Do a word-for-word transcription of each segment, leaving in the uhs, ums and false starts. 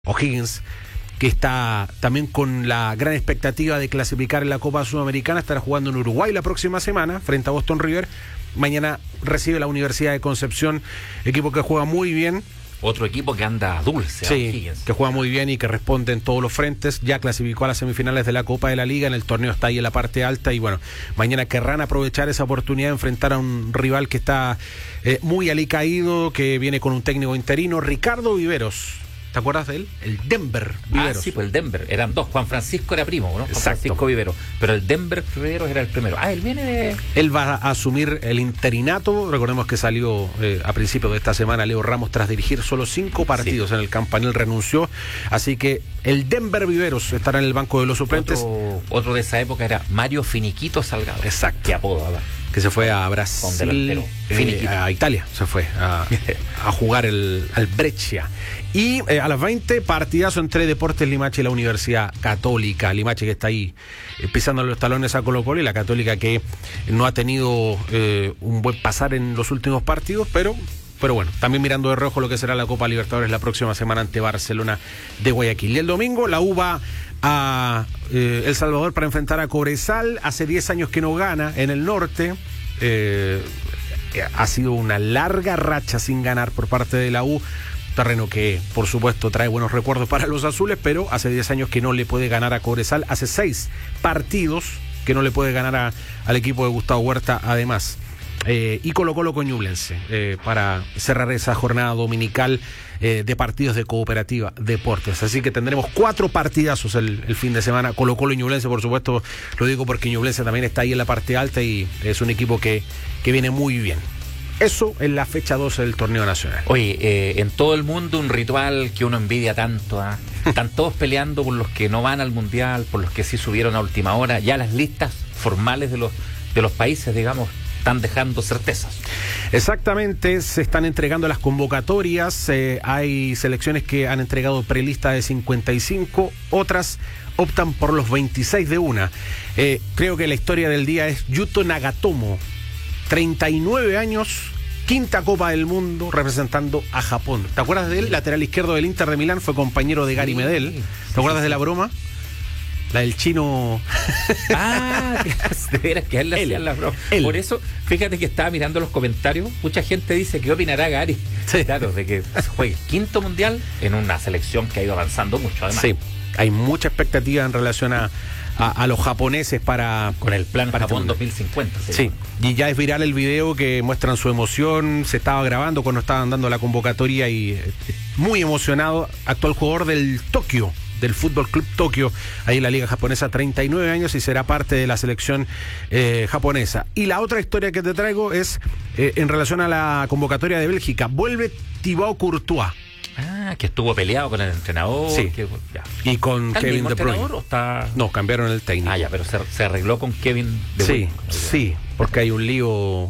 O'Higgins, que está también con la gran expectativa de clasificar en la Copa Sudamericana, estará jugando en Uruguay la próxima semana frente a Boston River. Mañana recibe la Universidad de Concepción, equipo que juega muy bien. Otro equipo que anda dulce. Sí, que juega muy bien y que responde en todos los frentes. Ya clasificó a las semifinales de la Copa de la Liga, en el torneo está ahí en la parte alta y bueno, mañana querrán aprovechar esa oportunidad de enfrentar a un rival que está eh, muy alicaído, que viene con un técnico interino, Ricardo Viveros. ¿Te acuerdas de él? El Denver Viveros. Ah, sí, pues el Denver. Eran dos. Juan Francisco era primo, ¿no? Juan Exacto. Francisco Viveros. Pero el Denver Viveros era el primero. Ah, él viene de... Él va a asumir el interinato. Recordemos que salió eh, a principios de esta semana Leo Ramos tras dirigir solo cinco partidos sí. en el Campanil, renunció. Así que el Denver Viveros estará en el banco de los suplentes. Otro, otro de esa época era Mario Finiquito Salgado. Exacto. Qué apodo, ¿verdad? Que se fue a Brasil, eh, a Italia, se fue a, a jugar el, al Brescia. Y eh, a las veinte, partidazo entre Deportes Limache y la Universidad Católica. Limache que está ahí eh, pisando los talones a Colo-Colo, y la Católica que no ha tenido eh, un buen pasar en los últimos partidos, pero... Pero bueno, también mirando de rojo lo que será la Copa Libertadores la próxima semana ante Barcelona de Guayaquil. Y el domingo la U va a eh, El Salvador para enfrentar a Cobresal. Hace diez años que no gana en el norte. Eh, ha sido una larga racha sin ganar por parte de la U. Terreno que, por supuesto, trae buenos recuerdos para los azules, pero hace diez años que no le puede ganar a Cobresal. Hace seis partidos que no le puede ganar a, al equipo de Gustavo Huerta, además. Eh, y Colo-Colo con Ñublense eh, para cerrar esa jornada dominical eh, de partidos de Cooperativa Deportes. Así que tendremos cuatro partidazos el, el fin de semana. Colo-Colo y Ñublense, por supuesto, lo digo porque Ñublense también está ahí en la parte alta y es un equipo que, que viene muy bien. Eso en la fecha doce del torneo nacional. Oye, eh, en todo el mundo un ritual que uno envidia tanto. ¿eh? Están todos peleando por los que no van al Mundial, por los que sí subieron a última hora. Ya las listas formales de los, de los países, digamos, están dejando certezas. Exactamente, se están entregando las convocatorias, eh, hay selecciones que han entregado prelista de cincuenta y cinco, otras optan por los veintiséis de una. Eh, creo que la historia del día es Yuto Nagatomo, treinta y nueve años, quinta Copa del Mundo representando a Japón. ¿Te acuerdas de él? Lateral izquierdo del Inter de Milán, fue compañero de Gary Medel. ¿Te acuerdas de la broma? La del chino. Ah, de veras que a él le hacían la broma. Él. Por eso, fíjate que estaba mirando los comentarios. Mucha gente dice que opinará Gary. Sí. Claro, de que juegue quinto mundial en una selección que ha ido avanzando mucho, además. Sí, hay mucha expectativa en relación a, a, a los japoneses para. Con el plan para Japón dos mil cincuenta. Sí, sí. Y ya es viral el video que muestran su emoción. Se estaba grabando cuando estaban dando la convocatoria y eh, muy emocionado. Actual jugador del Tokio, del Fútbol Club Tokio, ahí en la liga japonesa, treinta y nueve años, y será parte de la selección eh, japonesa. Y la otra historia que te traigo es eh, en relación a la convocatoria de Bélgica. Vuelve Thibaut Courtois. Ah, que estuvo peleado con el entrenador. Sí, que, ya. Y con Kevin De Bruyne. ¿O está... No, cambiaron el técnico. Ah, ya, pero se, se arregló con Kevin De Bruyne. Sí, sí, porque hay un lío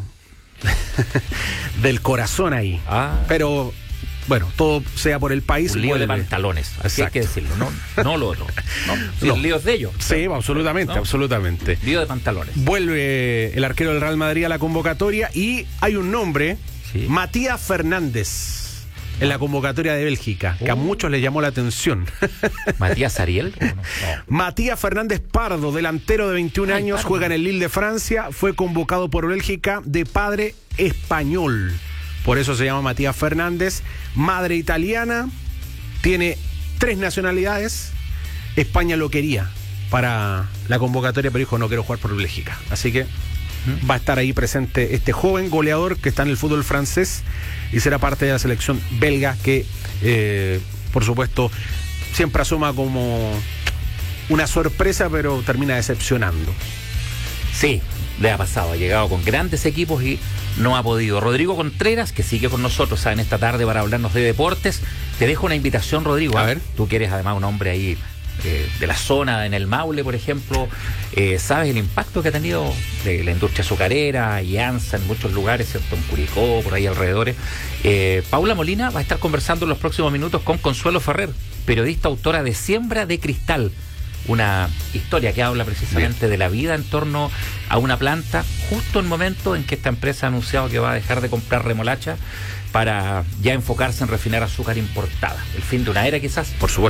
del corazón ahí. Ah. Pero... Bueno, todo sea por el país. Un lío vuelve. De pantalones, así hay que decirlo, no, no lo otro. No, sí, no. El lío es de ellos. Sí, absolutamente, ¿no? absolutamente. Lío de pantalones. Vuelve el arquero del Real Madrid a la convocatoria y hay un nombre, sí. Matías Fernández, en la convocatoria de Bélgica, oh. que a muchos les llamó la atención. ¿Matías Ariel? No, no. Matías Fernández Pardo, delantero de veintiún Ay, años, Pardo. Juega en el Lille de Francia, fue convocado por Bélgica, de padre español. Por eso se llama Matías Fernández, madre italiana, tiene tres nacionalidades. España lo quería para la convocatoria, pero dijo no quiero jugar por Bélgica. Así que ¿Mm? va a estar ahí presente este joven goleador que está en el fútbol francés y será parte de la selección belga que, eh, por supuesto, siempre asoma como una sorpresa, pero termina decepcionando. Sí, le ha pasado, ha llegado con grandes equipos y no ha podido. Rodrigo Contreras, que sigue con nosotros en esta tarde para hablarnos de deportes. Te dejo una invitación, Rodrigo. A ver. Tú que eres además un hombre ahí eh, de la zona, en el Maule, por ejemplo. Eh, ¿Sabes el impacto que ha tenido de la industria azucarera y ANSA en muchos lugares, ¿cierto? En Curicó, por ahí alrededores. Eh, Paula Molina va a estar conversando en los próximos minutos con Consuelo Ferrer, periodista, autora de Siembra de Cristal. Una historia que habla precisamente Bien. de la vida en torno a una planta, justo en el momento en que esta empresa ha anunciado que va a dejar de comprar remolacha para ya enfocarse en refinar azúcar importada. El fin de una era quizás. Por supuesto.